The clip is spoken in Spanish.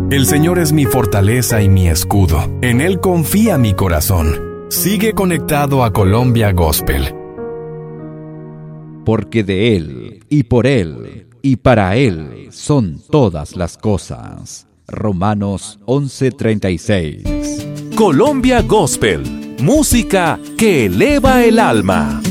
El Señor es mi fortaleza y mi escudo. En Él confía mi corazón. Sigue conectado a Colombia Gospel. Porque de Él, y por Él, y para Él son todas las cosas. Romanos 11:36. Colombia Gospel, música que eleva el alma.